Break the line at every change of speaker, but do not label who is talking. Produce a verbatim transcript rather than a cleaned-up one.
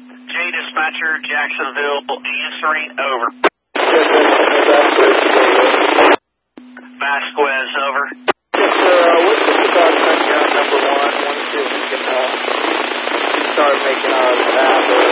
J Dispatcher, Jacksonville, answering, over. Vasquez, over.
Yes, sir. Uh, what's just about touchdown number one? Want to see if we can uh, start making our map or